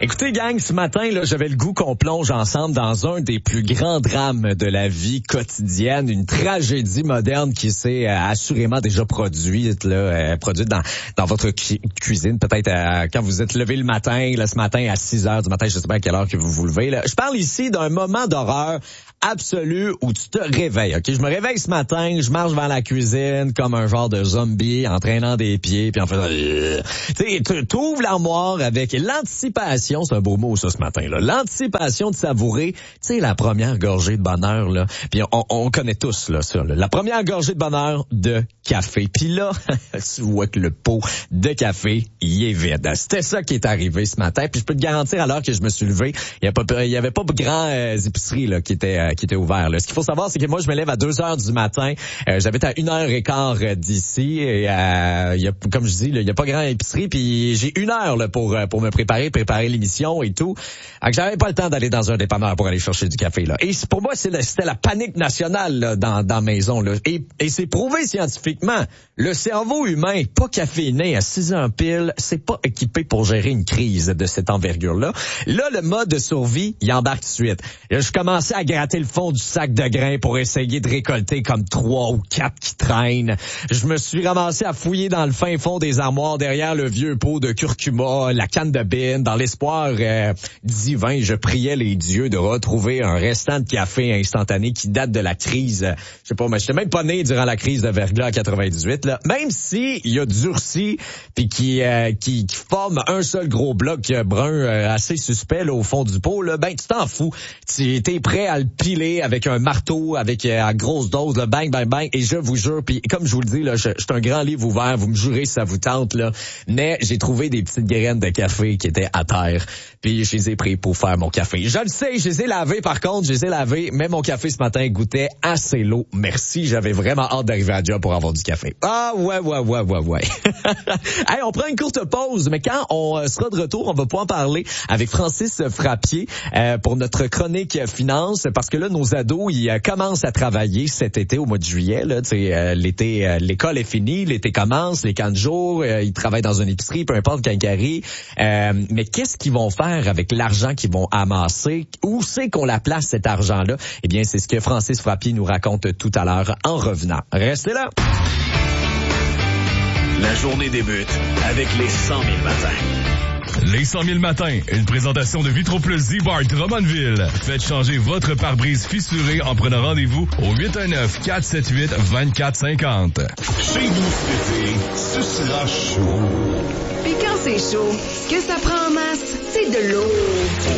Écoutez, gang, ce matin, là, j'avais le goût qu'on plonge ensemble dans un des plus grands drames de la vie quotidienne, une tragédie moderne qui s'est assurément déjà produite dans votre cuisine, peut-être quand vous êtes levé le matin, là, ce matin à 6 heures du matin, je sais pas à quelle heure que vous vous levez. Là. Je parle ici d'un moment d'horreur absolu où tu te réveilles. Ok, je me réveille ce matin, je marche vers la cuisine comme un genre de zombie en traînant des pieds puis en faisant tu ouvres l'armoire avec l'anticipation, c'est un beau mot ça ce matin là. L'anticipation de savourer, tu sais la première gorgée de bonheur là. Puis on connaît tous là ça là. La première gorgée de bonheur de café. Puis là, tu vois que le pot de café, il est vide. C'était ça qui est arrivé ce matin. Puis je peux te garantir à l'heure que je me suis levé, il y avait pas de grands épiceries là qui étaient ouverts. Là. Ce qu'il faut savoir, c'est que moi, je me lève à 2 heures du matin. J'habite à 1h15 d'ici. Et il y a, comme je dis, il y a pas grand épicerie. Puis j'ai 1 heure là, pour me préparer l'émission et tout. Donc, j'avais pas le temps d'aller dans un dépanneur pour aller chercher du café. Là. Et pour moi, c'était la panique nationale là, dans la maison. Là. Et c'est prouvé scientifiquement. Le cerveau humain, pas caféiné à 6 heures pile, c'est pas équipé pour gérer une crise de cette envergure-là. Là, le mode de survie, il embarque tout de suite. Là, je commençais à gratter le fond du sac de grains pour essayer de récolter comme 3 ou 4 qui traînent. Je me suis ramassé à fouiller dans le fin fond des armoires derrière le vieux pot de curcuma, la canne de bine. Dans l'espoir divin, je priais les dieux de retrouver un restant de café instantané qui date de la crise. Je sais pas, mais j'étais même pas né durant la crise de verglas en 98. Là. Même si il a durci puis qui forme un seul gros bloc brun assez suspect là, au fond du pot, là, ben tu t'en fous. Tu t'es prêt à le piler avec un marteau, avec à grosse dose, là, bang, bang, bang. Et je vous jure, puis comme je vous le dis, là, je suis un grand livre ouvert, vous me jurez si ça vous tente, là. Mais j'ai trouvé des petites graines de café qui étaient à terre. Puis je les ai pris pour faire mon café. Je le sais, je les ai lavés par contre, mais mon café ce matin goûtait assez l'eau. Merci, j'avais vraiment hâte d'arriver à job pour avoir du café. Ah ouais. Hey, on prend une courte pause, mais quand on sera de retour, on va pouvoir parler avec Francis Frappier pour notre chronique finance, parce que là, nos ados, ils commencent à travailler cet été au mois de juillet. Là, l'été, l'école est finie, l'été commence, les 4 jours, ils travaillent dans une épicerie, peu importe quincaillerie. Mais qu'est-ce qu'ils vont faire avec l'argent qu'ils vont amasser? Où c'est qu'on la place, cet argent-là? Eh bien, c'est ce que Francis Frappier nous raconte tout à l'heure en revenant. Restez là! La journée débute avec les 100 000 matins. Les 100 000 matins, une présentation de Vitroplus Z-Bar Drummondville. Faites changer votre pare-brise fissuré en prenant rendez-vous au 819-478-2450. Chez vous fêtez, ce sera chaud. Puis quand c'est chaud, ce que ça prend en masse, c'est de l'eau.